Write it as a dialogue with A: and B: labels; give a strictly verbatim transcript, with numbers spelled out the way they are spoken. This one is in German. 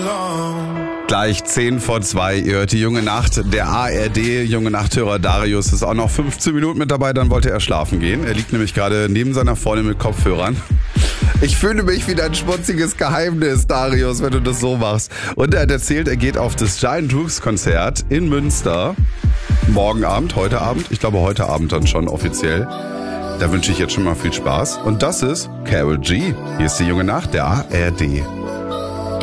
A: Gleich zehn vor zwei, ihr hört die Junge Nacht, der A R D Junge Nachthörer Darius ist auch noch fünfzehn Minuten mit dabei, dann wollte er schlafen gehen. Er liegt nämlich gerade neben seiner Freundin mit Kopfhörern. Ich fühle mich wie dein schmutziges Geheimnis, Darius, wenn du das so machst. Und er hat erzählt, er geht auf das Giant Rooks Konzert in Münster. Morgen Abend, heute Abend, ich glaube heute Abend dann schon offiziell. Da wünsche ich jetzt schon mal viel Spaß. Und das ist Karol G. Hier ist die Junge Nacht, der A R D.